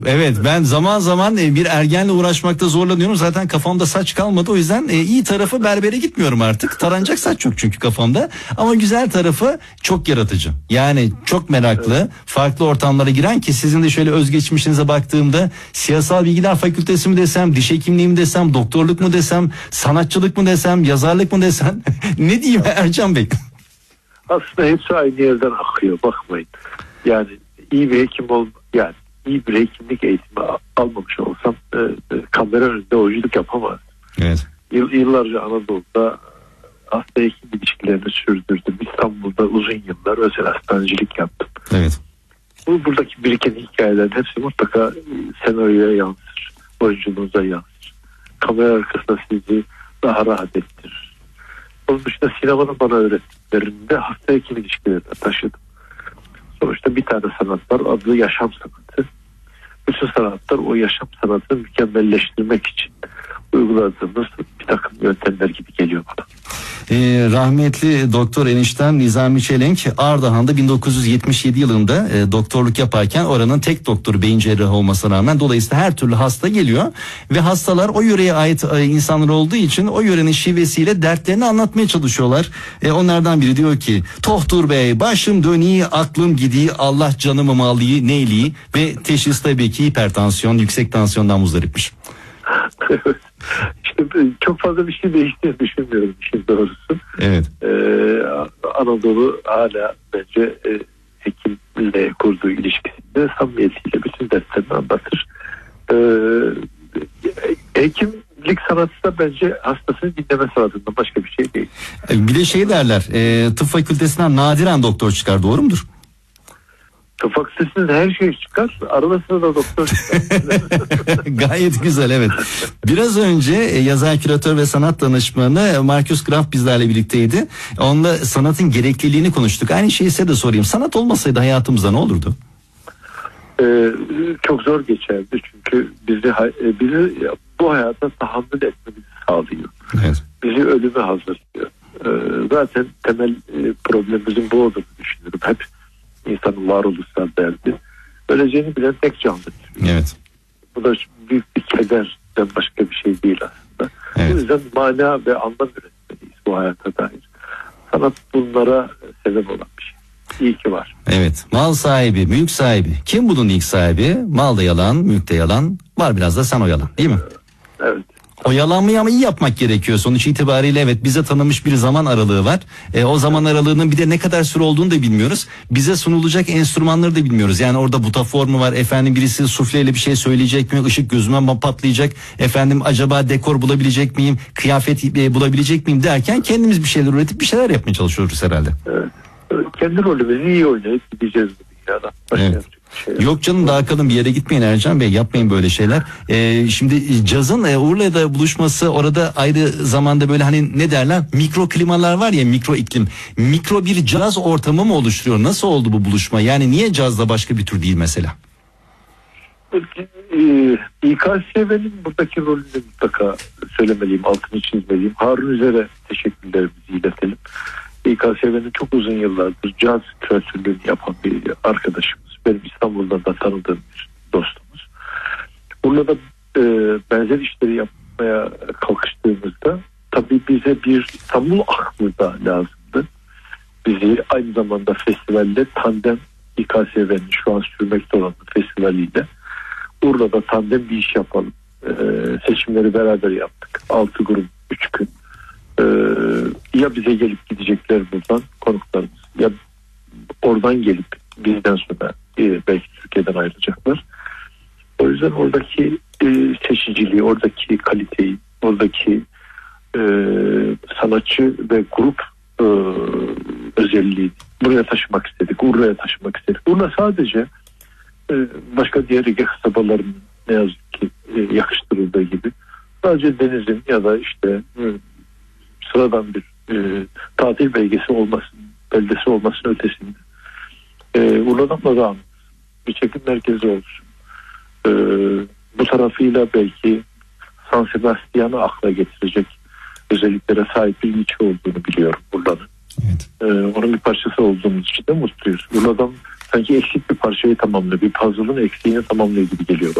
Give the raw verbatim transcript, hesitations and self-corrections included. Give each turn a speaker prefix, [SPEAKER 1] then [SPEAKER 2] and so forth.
[SPEAKER 1] Evet, ben zaman zaman bir ergenle uğraşmakta zorlanıyorum. Zaten kafamda saç kalmadı. O yüzden iyi tarafı berbere gitmiyorum artık. Taranacak saç yok çünkü kafamda. Ama güzel tarafı çok yaratıcı. Yani çok meraklı, evet. Farklı ortamlara giren, ki sizin de şöyle özgeçmişinize baktığımda Siyasal Bilgiler Fakültesi mi desem, diş hekimliği mi desem, doktorluk mu desem, sanatçılık mı desem, yazarlık mı desem ne diyeyim Ercan Bey?
[SPEAKER 2] Aslında hepsi aynı yerden akıyor, bakmayın. Yani iyi bir hekim ol, yani iyi bir hekimlik eğitimi almamış olsam e, e, kamera önünde oyunculuk yapamaz.
[SPEAKER 1] Evet.
[SPEAKER 2] Yıl, yıllarca Anadolu'da hasta hekim ilişkilerini sürdürdüm. İstanbul'da uzun yıllar özel hastanecilik yaptım.
[SPEAKER 1] Evet.
[SPEAKER 2] Bu buradaki biriken hikayelerin hepsi mutlaka senaryoya yansır, oyunculuğunuza yansır. Kamera arkasında sizi daha rahat ettirir. Onun dışında sinemanın bana öğrettiklerinde hasta hekim ilişkilerini taşıdım. Sonuçta bir tane sanat var, adı yaşam sanatı. Bütün sanatlar o yaşam sanatını mükemmelleştirmek için uyguladığımız bir takım yöntemler gibi geliyor bana.
[SPEAKER 1] Ee, rahmetli doktor eniştem Nizami Çelenk Ardahan'da bin dokuz yüz yetmiş yedi yılında e, doktorluk yaparken oranın tek doktoru, beyin cerrahı olmasına rağmen, dolayısıyla her türlü hasta geliyor ve hastalar o yöreye ait e, insanlar olduğu için o yörenin şivesiyle dertlerini anlatmaya çalışıyorlar. E, onlardan biri diyor ki, Tohtur Bey başım dönüyor, aklım gidiyor, Allah canımı malıyı neyliği, ve teşhis tabii ki hipertansiyon, yüksek tansiyondan muzdaripmiş.
[SPEAKER 2] İşte çok fazla bir şey değiştiğini düşünmüyorum işin doğrusu.
[SPEAKER 1] Evet.
[SPEAKER 2] Ee, Anadolu hala bence e, hekimle kurduğu ilişkisinde samimiyetiyle bütün dertlerini anlatır. Ee, hekimlik sanatı da bence hastasını dinleme sanatından başka bir şey değil.
[SPEAKER 1] Bir de şey derler, e, tıp fakültesinden nadiren doktor çıkar, doğru mudur?
[SPEAKER 2] Tıp fakültesinden her şey çıkar. Arada sırada doktor çıkar.
[SPEAKER 1] Gayet güzel, evet. Biraz önce yazar, küratör ve sanat danışmanı Marcus Graf bizlerle birlikteydi. Onunla sanatın gerekliliğini konuştuk. Aynı şeyi size de sorayım. Sanat olmasaydı hayatımızda ne olurdu?
[SPEAKER 2] Ee, çok zor geçerdi. Çünkü bizi, bizi bu hayata tahammül etmemizi sağlıyor.
[SPEAKER 1] Evet.
[SPEAKER 2] Bizi ölüme hazırlıyor. Ee, zaten temel problemimizin bu olduğunu düşünüyorum. Hep İnsanın varoluşsal derdi. Öleceğini bilen tek canlıdır.
[SPEAKER 1] Evet.
[SPEAKER 2] Bu da büyük bir kederden başka bir şey değil aslında.
[SPEAKER 1] Evet.
[SPEAKER 2] O yüzden mana ve anlam üretmeliyiz bu hayata dair. Sanat bunlara sebep olan bir şey. İyi ki var.
[SPEAKER 1] Evet. Mal sahibi, mülk sahibi. Kim bunun ilk sahibi? Mal da yalan, mülk de yalan. Var biraz da sen o yalan, değil mi?
[SPEAKER 2] Evet.
[SPEAKER 1] Oyalanmayı ama iyi yapmak gerekiyor. Sonuç itibariyle evet, bize tanınmış bir zaman aralığı var. E, o zaman aralığının bir de ne kadar süre olduğunu da bilmiyoruz. Bize sunulacak enstrümanları da bilmiyoruz. Yani orada butafor mu var? Efendim birisi sufleyle bir şey söyleyecek mi? Işık gözüme patlayacak. Efendim acaba dekor bulabilecek miyim? Kıyafet e, bulabilecek miyim derken kendimiz bir şeyler üretip bir şeyler yapmaya çalışıyoruz herhalde.
[SPEAKER 2] Evet. Kendi rolümüzü iyi oynayıp gideceğiz bu dünyada.
[SPEAKER 1] Evet. Şey yok canım, daha kalın bir yere gitmeyin Ercan Bey, yapmayın böyle şeyler. Ee, şimdi cazın e, Urla'da buluşması, orada ayrı zamanda böyle hani ne derler, mikro klimalar var ya, mikro iklim, mikro bir caz ortamı mı oluşturuyor? Nasıl oldu bu buluşma? Yani niye cazla başka bir tür değil mesela?
[SPEAKER 2] İ K S V'nin buradaki rolünü mutlaka söylemeliyim, altını çizmeliyim. Harun Üzer'e teşekkürlerimizi iletelim. İ K S V'nin çok uzun yıllardır caz küratörlüğünü yapan bir arkadaşımız. Benim İstanbul'dan da tanıdığım bir dostumuz. Burada e, benzer işleri yapmaya kalkıştığımızda tabii bize bir İstanbul aklı da lazımdı. Bizi aynı zamanda festivalde tandem, İ K S V'nin şu an sürmekte olan festivaliyle Urla'da tandem bir iş yapalım. E, seçimleri beraber yaptık. Altı grup, üç gün. E, ya bize gelip gidecekler buradan konuklarımız, ya oradan gelip bizden sonra e, belki Türkiye'den ayrılacaklar. O yüzden oradaki e, seçiciliği, oradaki kaliteyi, oradaki e, sanatçı ve grup e, özelliği buraya taşımak istedik. Urla'ya taşımak istedik. Urla sadece e, başka diğer Ege kasabalarının ne yazık ki e, yakıştırıldığı gibi sadece denizin ya da işte e, sıradan bir e, tatil belgesi olmasın, beldesi olmasının ötesinde. E, Urla'dan da daha bir çekim merkezi olsun. E, bu tarafıyla belki San Sebastian'ı akla getirecek özelliklere sahip bir ilçe olduğunu biliyorum Urla'nın.
[SPEAKER 1] Evet.
[SPEAKER 2] E, onun bir parçası olduğumuz için de mutluyuz. Urla'dan sanki eksik bir parçayı tamamlıyor. Bir puzzle'ın eksiğini tamamlıyor gibi geliyor.